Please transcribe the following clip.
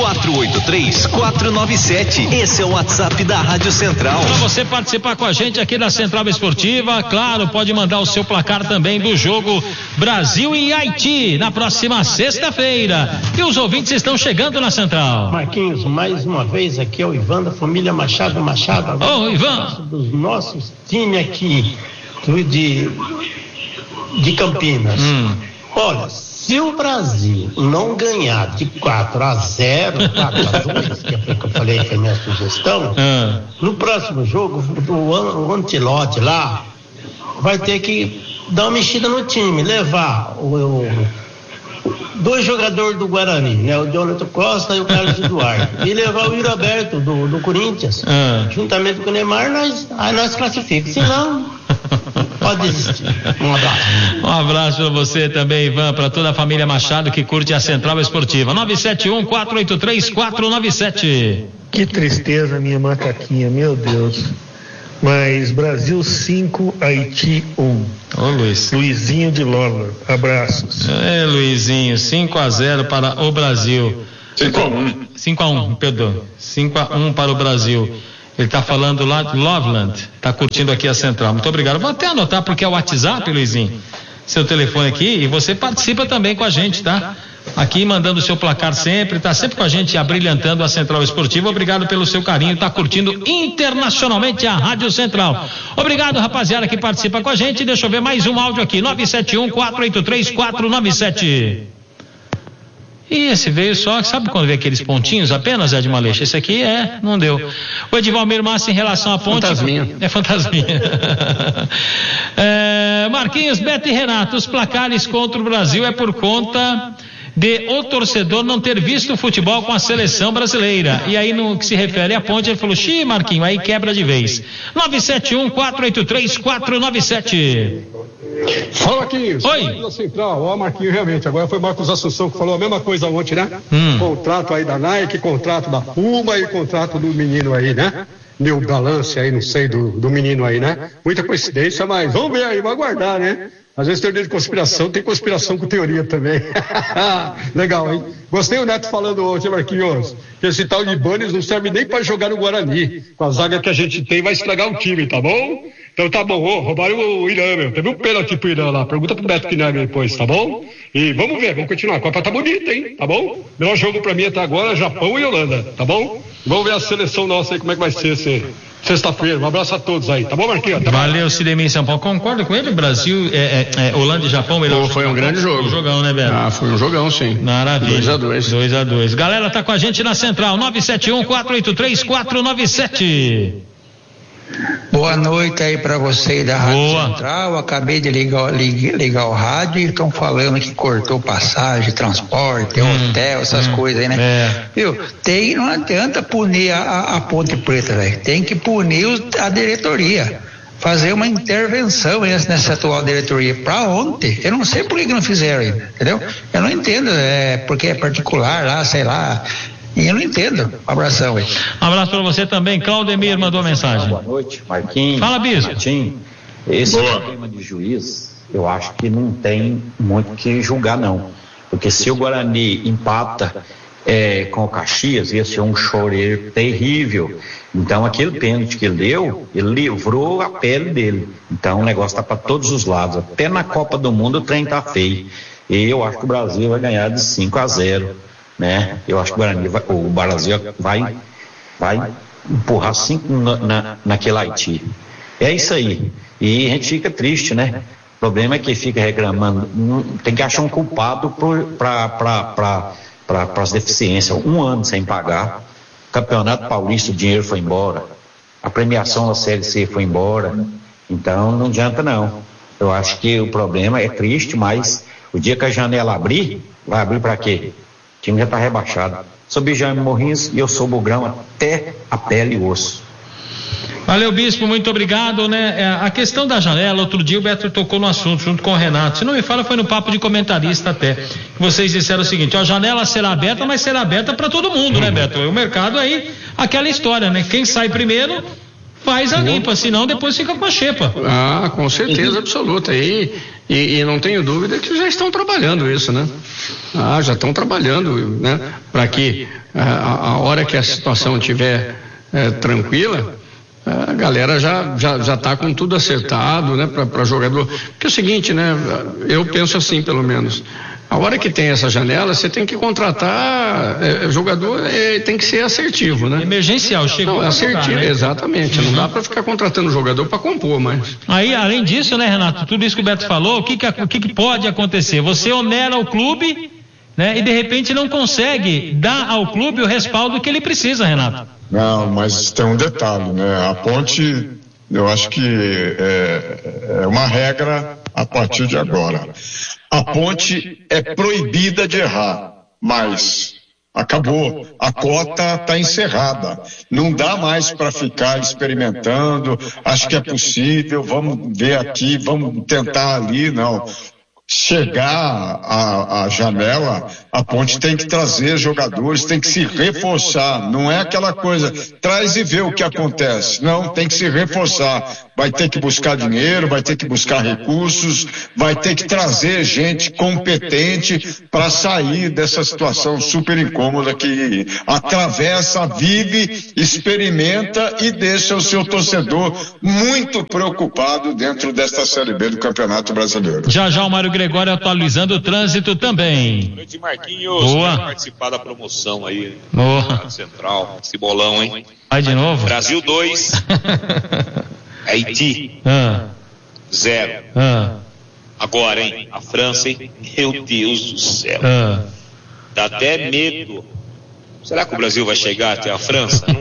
483-497. Esse é o WhatsApp da Rádio Central. Para você participar com a gente aqui da Central Esportiva, claro, pode mandar o seu placar também do jogo Brasil e Haiti na próxima sexta-feira. E os ouvintes estão chegando na Central. Marquinhos, mais uma vez aqui é o Ivan da família Machado. Ô, Ivan. Dos nossos times aqui de Campinas. Olha, se o Brasil não ganhar de 4-0, 4-2, que foi que eu falei que é a minha sugestão, no próximo jogo, o Antilote lá vai ter que dar uma mexida no time, levar dois jogadores do Guarani, né? O Jonathan Costa e o Carlos Eduardo, e levar o Yuri Alberto do Corinthians, juntamente com o Neymar, nós classificamos, senão pode desistir. Um abraço. Um abraço para você também, Ivan, para toda a família Machado que curte a Central Esportiva. 971-483-497. Que tristeza, minha macaquinha, meu Deus. Mas Brasil 5, Haiti 1. Ô, Luiz. Luizinho de Lola, abraços. Luizinho, 5-0 para o Brasil. 5-1, perdão. 5-1 para o Brasil. Ele está falando lá de Loveland, está curtindo aqui a Central. Muito obrigado. Vou até anotar porque é o WhatsApp, Luizinho. Seu telefone aqui, e você participa também com a gente, tá? Aqui mandando o seu placar sempre, tá sempre com a gente abrilhantando a Central Esportiva. Obrigado pelo seu carinho, tá curtindo internacionalmente a Rádio Central. Obrigado, rapaziada, que participa com a gente. Deixa eu ver mais um áudio aqui, 971-483-497. E esse veio só, sabe quando vê aqueles pontinhos apenas, Ed Maleixo? Esse aqui não deu. O Edivalmir Massa, em relação à ponte... Fantasminha. É fantasminha. Marquinhos, Beto e Renato, os placares contra o Brasil é por conta de o torcedor não ter visto o futebol com a seleção brasileira. E aí, no que se refere à ponte, ele falou, Marquinho, aí quebra de vez. 971-483-497. Fala aqui, oi. Da Central, ó, Marquinho, realmente, agora foi Marcos Assunção que falou a mesma coisa ontem, né? Contrato aí da Nike, contrato da Puma e contrato do menino aí, né? New Balance aí, não sei, do menino aí, né? Muita coincidência, mas vamos ver aí, vamos aguardar, né? Às vezes teoria de conspiração, tem conspiração com teoria também. Legal, hein? Gostei o Neto falando hoje, Marquinhos, que esse tal de Ibanez não serve nem para jogar no Guarani. Com a zaga que a gente tem, vai estragar o time, tá bom? Então tá bom, roubaram o Irã, meu. Teve um pênalti pro Irã lá. Pergunta pro Beto Quinami depois, tá bom? E vamos ver, vamos continuar. A Copa tá bonita, hein? Tá bom? Melhor jogo pra mim até agora, Japão e Holanda, tá bom? Vamos ver a seleção nossa aí, como é que vai ser sexta-feira. Um abraço a todos aí, tá bom, Marquinhos? Valeu, Sidemir em São Paulo. Concorda com ele? Brasil, Holanda e Japão, melhor. Foi um grande jogo. Um jogão, né, Beto? Foi um jogão, sim. Maravilha. 2-2. Galera, tá com a gente na Central, 971-483-497. Boa noite aí pra você da Rádio Central. Acabei de ligar o rádio e estão falando que cortou passagem, transporte, hotel, essas coisas aí, né? Viu? Não adianta punir a Ponte Preta, velho. Tem que punir a diretoria. Fazer uma intervenção nessa atual diretoria. Pra ontem. Eu não sei por que não fizeram ainda, entendeu? Eu não entendo, porque é particular lá, sei lá. Eu não entendo. Um abração aí. Um abraço pra você também. Claudemir mandou mensagem. Boa noite, Marquinhos. Fala, Bispo. Esse problema de juiz, eu acho que não tem muito que julgar, não. Porque se o Guarani empata com o Caxias, ia ser um choreiro terrível. Então, aquele pênalti que ele deu, ele livrou a pele dele. Então, o negócio tá para todos os lados. Até na Copa do Mundo o trem tá feio. E eu acho que o Brasil vai ganhar de 5-0. Né? Eu acho que o Brasil vai empurrar 5 naquele Haiti. É isso aí. E a gente fica triste, né? O problema é que fica reclamando. Tem que achar um culpado para as deficiências. 1 ano sem pagar. Campeonato Paulista, o dinheiro foi embora. A premiação da Série C foi embora. Então não adianta não. Eu acho que o problema é triste, mas o dia que a janela abrir, vai abrir para quê? O time já está rebaixado. Sou Benjamin Morrins e eu sou bugrão até a pele e osso. Valeu, Bispo, muito obrigado, né? A questão da janela, outro dia o Beto tocou no assunto junto com o Renato. Se não me fala, foi no papo de comentarista até. Vocês disseram o seguinte: a janela será aberta, mas será aberta para todo mundo, né, Beto? O mercado aí, aquela história, né? Quem sai primeiro faz a limpa, senão depois fica com a xepa. Com certeza absoluta. E não tenho dúvida que já estão trabalhando isso, né? Já estão trabalhando, né? Para que a hora que a situação estiver tranquila, a galera já está com tudo acertado, né? Para jogador. Porque é o seguinte, né? Eu penso assim, pelo menos. A hora que tem essa janela, você tem que contratar jogador, tem que ser assertivo, né? Emergencial, chegou. Não, assertivo, né? Exatamente. Não dá para ficar contratando jogador para compor, mas. Aí, além disso, né, Renato, tudo isso que o Beto falou, o que pode acontecer? Você onera o clube, né? E de repente não consegue dar ao clube o respaldo que ele precisa, Renato. Não, mas tem um detalhe, né? A Ponte, eu acho que é uma regra a partir de agora. A Ponte é proibida de errar, mas acabou. A cota está encerrada. Não dá mais para ficar experimentando. Acho que é possível. Vamos ver aqui, vamos tentar ali. Não. Chegar à janela, a Ponte tem que trazer jogadores, tem que se reforçar. Não é aquela coisa, traz e vê o que acontece. Não, tem que se reforçar. Vai ter que buscar dinheiro, vai ter que buscar recursos, vai ter que trazer gente competente para sair dessa situação super incômoda que atravessa, vive, experimenta e deixa o seu torcedor muito preocupado dentro desta Série B do Campeonato Brasileiro. Já o Mário Gregório atualizando o trânsito também. Boa noite, Marquinhos. Boa. Vai participar da promoção aí. Boa. Central, esse bolão, hein? Vai de novo? Brasil 2. Haiti. 0. Agora, hein? A França, hein? Meu Deus do céu. Dá até medo. Será que o Brasil vai chegar até a França?